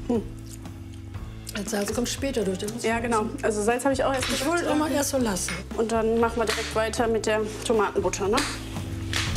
Das Salz kommt später durch. Ja, genau. Also Salz habe ich auch erst Ich wollte immer erst so lassen. Und dann machen wir direkt weiter mit der Tomatenbutter, ne?